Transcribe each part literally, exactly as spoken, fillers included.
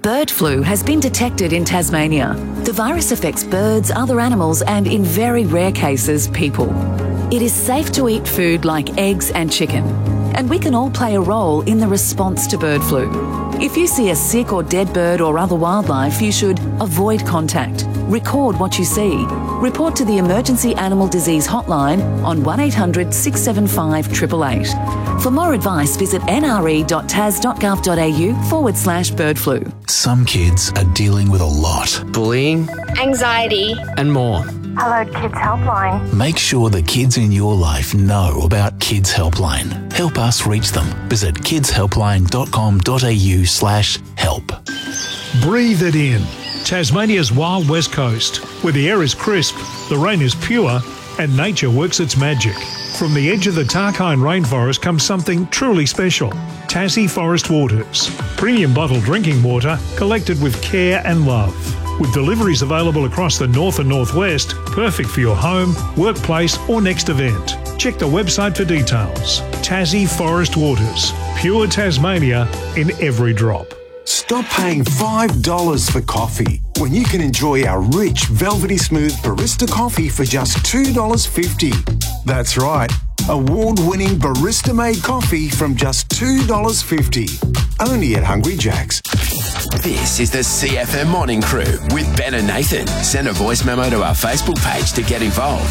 Bird flu has been detected in Tasmania. The virus affects birds, other animals, and in very rare cases, people. It is safe to eat food like eggs and chicken, and we can all play a role in the response to bird flu. If you see a sick or dead bird or other wildlife, you should avoid contact, record what you see, report to the Emergency Animal Disease Hotline on one eight hundred six seven five eight eight eight. For more advice, visit nre.tas.gov.au forward slash bird flu. Some kids are dealing with a lot. Bullying, anxiety, and more. Hello Kids Helpline. Make sure the kids in your life know about Kids Helpline. Help us reach them. Visit kidshelpline.com.au slash help. Breathe it in. Tasmania's wild west coast, where the air is crisp, the rain is pure, and nature works its magic. From the edge of the Tarkine rainforest comes something truly special. Tassie Forest Waters. Premium bottled drinking water collected with care and love. With deliveries available across the north and northwest, perfect for your home, workplace or next event. Check the website for details. Tassie Forest Waters. Pure Tasmania in every drop. Stop paying five dollars for coffee when you can enjoy our rich, velvety smooth barista coffee for just two dollars fifty. That's right, award-winning barista-made coffee from just two dollars fifty. Only at Hungry Jack's. This is the C F M Morning Crew with Ben and Nathan. Send a voice memo to our Facebook page to get involved.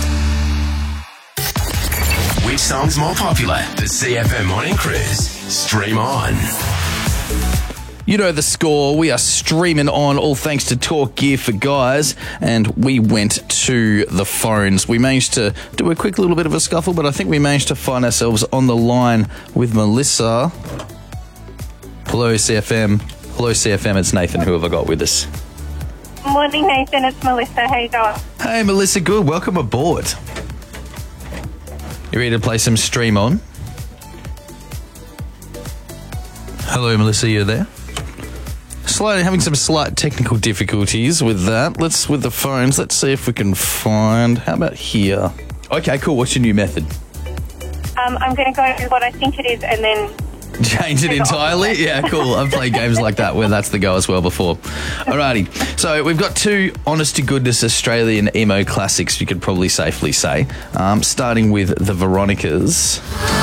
Which song's more popular? The C F M Morning Cruise. Stream on. You know the score. We are streaming on, all thanks to Talk Gear for Guys, and we went to the phones. We managed to do a quick little bit of a scuffle, but I think we managed to find ourselves on the line with Melissa. Hello, C F M. Hello, C F M. It's Nathan. Who have I got with us? Morning, Nathan. It's Melissa. How you going? Hey, Melissa. Good. Welcome aboard. You ready to play some Stream On? Hello, Melissa. You there? Slightly having some slight technical difficulties with that. Let's with the phones. Let's see if we can find. How about here? Okay, cool. What's your new method? Um, I'm going to go with what I think it is and then change it entirely? Yeah, cool. I've played games like that where that's the go as well before. Alrighty. So we've got two honest-to-goodness Australian emo classics, you could probably safely say. Um, starting with the Veronicas.